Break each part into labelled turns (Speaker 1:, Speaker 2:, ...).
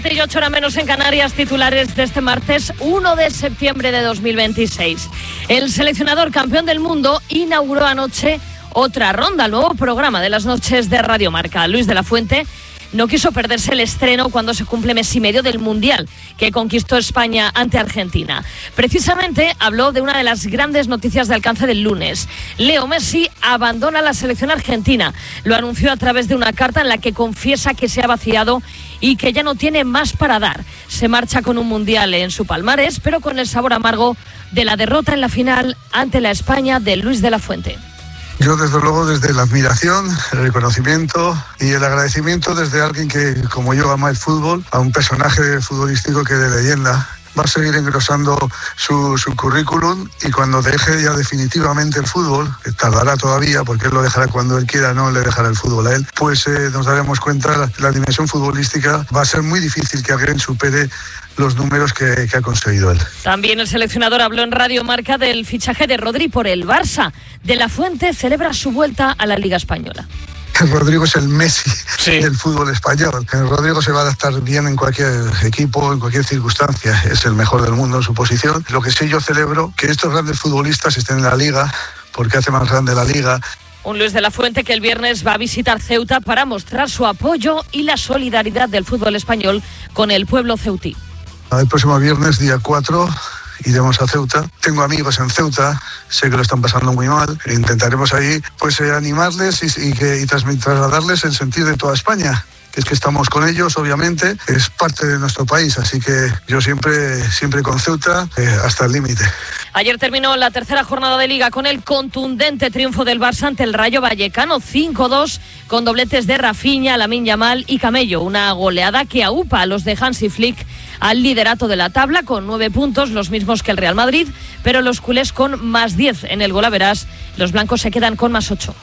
Speaker 1: Y 8 horas menos en Canarias, titulares de este martes 1 de septiembre de 2026. El seleccionador campeón del mundo inauguró anoche otra ronda, el nuevo programa de las noches de Radio Marca. Luis de la Fuente no quiso perderse el estreno cuando se cumple mes y medio del Mundial que conquistó España ante Argentina. Precisamente habló de una de las grandes noticias de alcance del lunes. Leo Messi abandona la selección argentina. Lo anunció a través de una carta en la que confiesa que se ha vaciado y que ya no tiene más para dar. Se marcha con un Mundial en su palmarés, pero con el sabor amargo de la derrota en la final ante la España de Luis de la Fuente.
Speaker 2: Yo, desde luego, desde la admiración, el reconocimiento y el agradecimiento desde alguien que, como yo, ama el fútbol, a un personaje futbolístico que de leyenda va a seguir engrosando su currículum, y cuando deje ya definitivamente el fútbol, que tardará todavía porque él lo dejará cuando él quiera, no le dejará el fútbol a él, pues nos daremos cuenta que la dimensión futbolística va a ser muy difícil que alguien supere los números que ha conseguido él.
Speaker 1: También el seleccionador habló en Radio Marca del fichaje de Rodri por el Barça. De la Fuente celebra su vuelta a la Liga Española.
Speaker 2: Rodrigo es el Messi del fútbol español. Rodrigo se va a adaptar bien en cualquier equipo, en cualquier circunstancia. Es el mejor del mundo en su posición. Lo que sí, yo celebro que estos grandes futbolistas estén en la Liga, porque hace más grande la Liga.
Speaker 1: Un Luis de la Fuente que el viernes va a visitar Ceuta para mostrar su apoyo y la solidaridad del fútbol español con el pueblo ceutí.
Speaker 2: El próximo viernes, día 4... iremos a Ceuta. Tengo amigos en Ceuta, sé que lo están pasando muy mal. Intentaremos ahí pues animarles y trasladarles el sentir de toda España, que es que estamos con ellos, obviamente, es parte de nuestro país, así que yo siempre con Ceuta hasta el límite.
Speaker 1: Ayer terminó la tercera jornada de Liga con el contundente triunfo del Barça ante el Rayo Vallecano, 5-2, con dobletes de Rafinha, Lamine Yamal y Camello. Una goleada que aupa a los de Hansi Flick al liderato de la tabla con 9 puntos, los mismos que el Real Madrid, pero los culés con más 10 en el golaveras. Los blancos se quedan con más 8.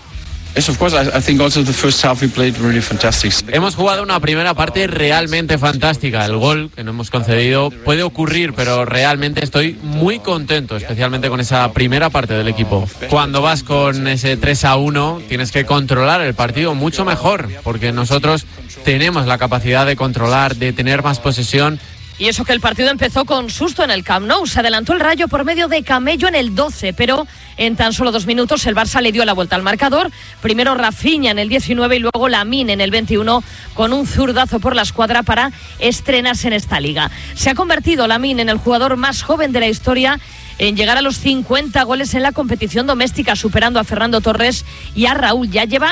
Speaker 3: Hemos jugado una primera parte realmente fantástica. El gol que no hemos concedido puede ocurrir, pero realmente estoy muy contento, especialmente con esa primera parte del equipo. Cuando vas con ese 3-1, tienes que controlar el partido mucho mejor, porque nosotros tenemos la capacidad de controlar, de tener más posesión.
Speaker 1: Y eso que el partido empezó con susto en el Camp Nou. Se adelantó el Rayo por medio de Camello en el 12, pero en tan solo 2 minutos el Barça le dio la vuelta al marcador. Primero Rafinha en el 19 y luego Lamine en el 21 con un zurdazo por la escuadra para estrenarse en esta liga. Se ha convertido Lamine en el jugador más joven de la historia en llegar a los 50 goles en la competición doméstica, superando a Fernando Torres y a Raúl. Ya lleva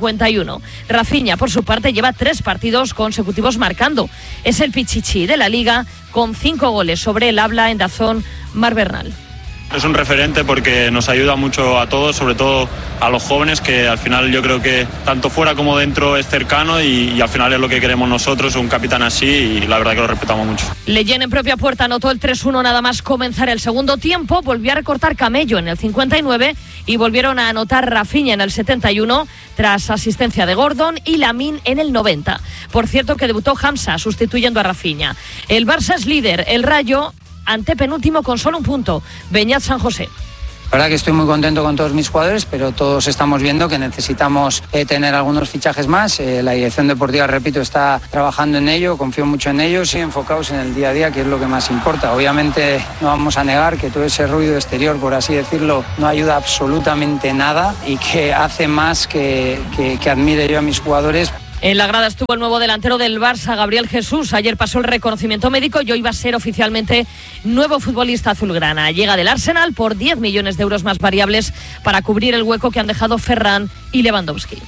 Speaker 1: 51. Rafinha, por su parte, lleva 3 partidos consecutivos marcando. Es el pichichi de la Liga con 5 goles sobre el habla en DAZN, Marc Bernal.
Speaker 4: Es un referente porque nos ayuda mucho a todos, sobre todo a los jóvenes, que al final yo creo que tanto fuera como dentro es cercano y al final es lo que queremos nosotros, un capitán así, y la verdad que lo respetamos mucho.
Speaker 1: Leyen en propia puerta anotó el 3-1 nada más comenzar el segundo tiempo, volvió a recortar Camello en el 59 y volvieron a anotar Rafinha en el 71 tras asistencia de Gordon y Lamine en el 90. Por cierto que debutó Hamza sustituyendo a Rafinha. El Barça es líder, el Rayo antepenúltimo con solo un punto. Beñat San José.
Speaker 5: La verdad que estoy muy contento con todos mis jugadores, pero todos estamos viendo que necesitamos tener algunos fichajes más. La dirección deportiva, repito, está trabajando en ello, confío mucho en ellos y enfocados en el día a día, que es lo que más importa. Obviamente no vamos a negar que todo ese ruido exterior, por así decirlo, no ayuda absolutamente nada y que hace más que admire yo a mis jugadores.
Speaker 1: En la grada estuvo el nuevo delantero del Barça, Gabriel Jesús. Ayer pasó el reconocimiento médico y hoy va a ser oficialmente nuevo futbolista azulgrana. Llega del Arsenal por 10 millones de euros más variables para cubrir el hueco que han dejado Ferran y Lewandowski.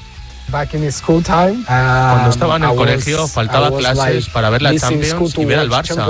Speaker 3: Cuando estaba en el colegio faltaba clases para ver la Champions y ver al Barça.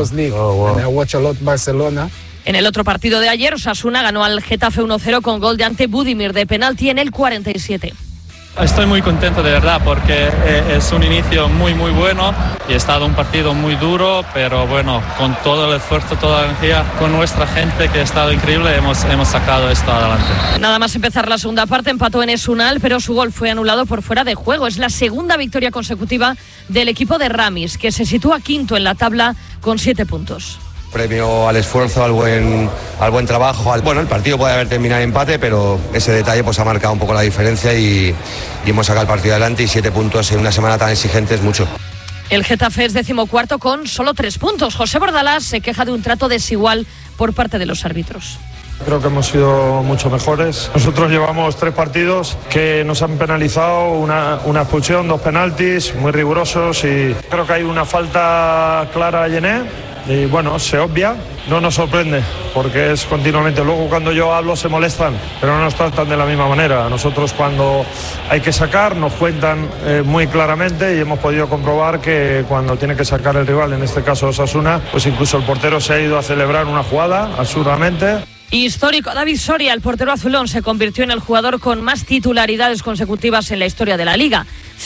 Speaker 1: En el otro partido de ayer, Osasuna ganó al Getafe 1-0 con gol de Ante Budimir de penalti en el 47.
Speaker 6: Estoy muy contento de verdad porque es un inicio muy bueno y ha estado un partido muy duro, pero bueno, con todo el esfuerzo, toda la energía, con nuestra gente que ha estado increíble, hemos sacado esto adelante.
Speaker 1: Nada más empezar la segunda parte, empató en Esunal, pero su gol fue anulado por fuera de juego. Es la segunda victoria consecutiva del equipo de Ramis, que se sitúa quinto en la tabla con 7 puntos.
Speaker 7: Premio al esfuerzo, al buen trabajo. Bueno, el partido puede haber terminado en empate, pero ese detalle pues ha marcado un poco la diferencia y hemos sacado el partido adelante, y 7 puntos en una semana tan exigente es mucho.
Speaker 1: El Getafe es 14º con solo 3 puntos. José Bordalás se queja de un trato desigual por parte de los árbitros.
Speaker 8: Creo que hemos sido mucho mejores. Nosotros llevamos 3 partidos que nos han penalizado, una expulsión, 2 penaltis muy rigurosos, y creo que hay una falta clara a Yené y bueno, se obvia. No nos sorprende porque es continuamente. Luego cuando yo hablo se molestan, pero no nos tratan de la misma manera. Nosotros cuando hay que sacar nos cuentan muy claramente, y hemos podido comprobar que cuando tiene que sacar el rival, en este caso Osasuna, pues incluso el portero se ha ido a celebrar una jugada absurdamente.
Speaker 1: Histórico, David Soria, el portero azulón, se convirtió en el jugador con más titularidades consecutivas en la historia de la Liga.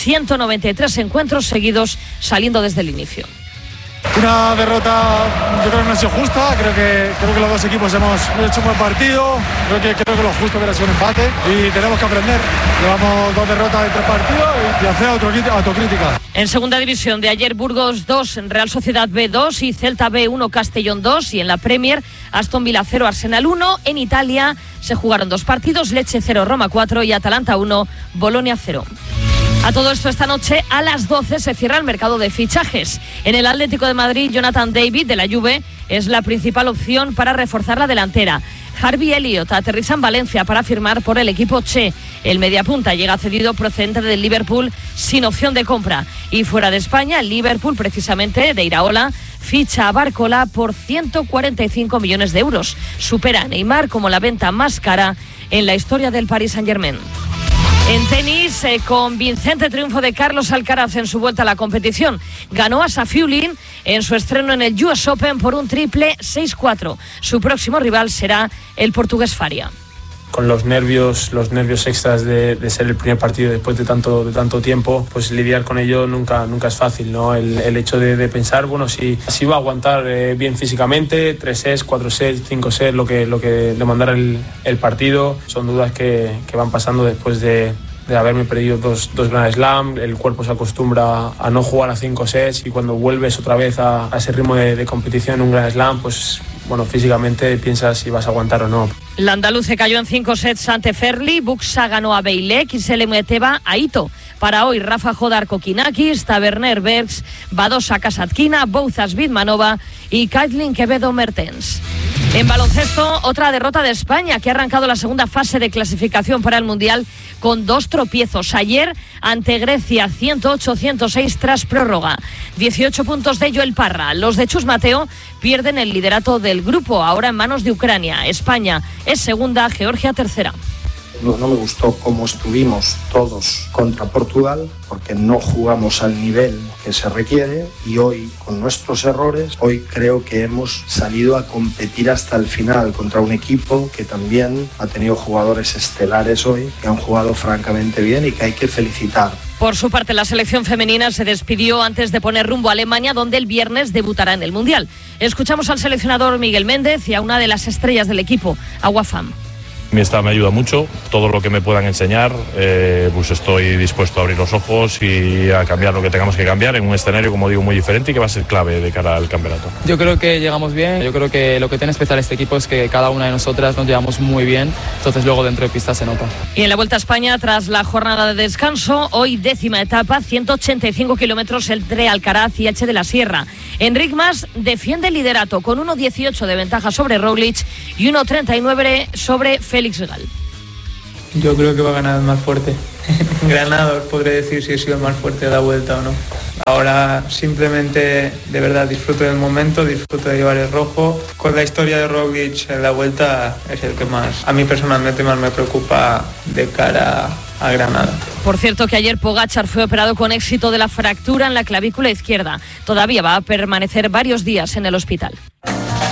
Speaker 1: 193 encuentros seguidos saliendo desde el inicio.
Speaker 9: Una derrota, yo creo que no ha sido justa. Creo que los dos equipos hemos hecho un buen partido. Creo que lo justo hubiera sido un empate y tenemos que aprender. Llevamos 2 derrotas en 3 partidos y hacer autocrítica.
Speaker 1: En segunda división, de ayer Burgos 2, Real Sociedad B 2 y Celta B 1, Castellón 2. Y en la Premier, Aston Villa 0, Arsenal 1. En Italia se jugaron 2 partidos, Lecce 0, Roma 4 y Atalanta 1, Bolonia 0. A todo esto, esta noche a las 12 se cierra el mercado de fichajes. En el Atlético de Madrid, Jonathan David de la Juve es la principal opción para reforzar la delantera. Harvey Elliott aterriza en Valencia para firmar por el equipo Che. El mediapunta llega cedido procedente del Liverpool sin opción de compra. Y fuera de España, el Liverpool, precisamente de Iraola, ficha a Barcola por 145 millones de euros. Supera a Neymar como la venta más cara en la historia del Paris Saint-Germain. En tenis, convincente triunfo de Carlos Alcaraz en su vuelta a la competición. Ganó a Safiullin en su estreno en el US Open por un triple 6-4. Su próximo rival será el portugués Faria.
Speaker 10: Con los nervios extras de ser el primer partido después de tanto tiempo, pues lidiar con ello nunca es fácil, ¿no? El hecho de pensar, bueno, si va a aguantar bien físicamente, 3 sets, 4 sets, 5 sets, lo que demandara el partido, son dudas que van pasando después de haberme perdido dos Grand Slam. El cuerpo se acostumbra a no jugar a 5 sets, y cuando vuelves otra vez a ese ritmo de competición en un Grand Slam, pues bueno, físicamente piensas si vas a aguantar o no.
Speaker 1: La andaluce cayó en 5 sets ante Ferli, Buxa ganó a Beilek y se le meteba a Ito. Para hoy, Rafa Jodar Kokinakis, Taverner Bergs, Badosa Kasatkina, Bouzas Vidmanova y Kaitlin Quevedo Mertens. En baloncesto, otra derrota de España, que ha arrancado la segunda fase de clasificación para el Mundial con 2 tropiezos. Ayer, ante Grecia, 108-106 tras prórroga. 18 puntos de Joel Parra. Los de Chus Mateo pierden el liderato del grupo, ahora en manos de Ucrania. España es segunda, Georgia tercera.
Speaker 11: No me gustó cómo estuvimos todos contra Portugal, porque no jugamos al nivel que se requiere, y hoy, con nuestros errores, hoy creo que hemos salido a competir hasta el final contra un equipo que también ha tenido jugadores estelares hoy, que han jugado francamente bien y que hay que felicitar.
Speaker 1: Por su parte, la selección femenina se despidió antes de poner rumbo a Alemania, donde el viernes debutará en el Mundial. Escuchamos al seleccionador Miguel Méndez y a una de las estrellas del equipo, Aguafam.
Speaker 12: Mi staff me ayuda mucho, todo lo que me puedan enseñar, pues estoy dispuesto a abrir los ojos y a cambiar lo que tengamos que cambiar en un escenario, como digo, muy diferente y que va a ser clave de cara al campeonato.
Speaker 13: Yo creo que llegamos bien, yo creo que lo que tiene especial este equipo es que cada una de nosotras nos llevamos muy bien, entonces luego dentro de pista se nota.
Speaker 1: Y en la Vuelta a España, tras la jornada de descanso, hoy 10ª etapa, 185 kilómetros entre Alcaraz y Elche de la Sierra. Enric Mas defiende el liderato con 1.18 de ventaja sobre Roglic y 1.39 sobre Félix Regal.
Speaker 14: Yo creo que va a ganar el más fuerte. En Granada os podré decir si he sido el más fuerte de la Vuelta o no. Ahora simplemente, de verdad, disfruto del momento, disfruto de llevar el rojo. Con la historia de Roglic en la Vuelta es el que más, a mí personalmente, más me preocupa de cara a Granada.
Speaker 1: Por cierto, que ayer Pogačar fue operado con éxito de la fractura en la clavícula izquierda. Todavía va a permanecer varios días en el hospital.